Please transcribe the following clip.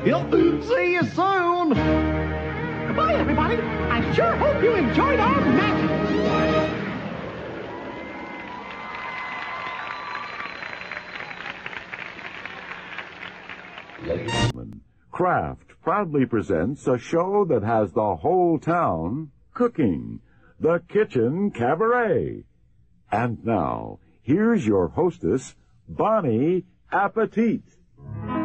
See you soon. Goodbye, everybody. I sure hope you enjoyed our magic. Kraft proudly presents a show that has the whole town cooking, the Kitchen Cabaret. And now, here's your hostess, Bonnie Appetit.